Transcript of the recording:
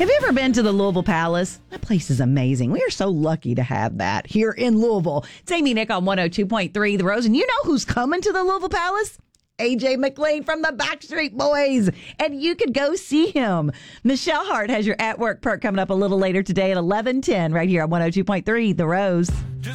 Have you ever been to the Louisville Palace? That place is amazing. We are so lucky to have that here in Louisville. It's Amy Nick on 102.3 The Rose. And you know who's coming to the Louisville Palace? AJ McLean from the Backstreet Boys. And you could go see him. Michelle Hart has your At Work perk coming up a little later today at 11:10 right here on 102.3 The Rose.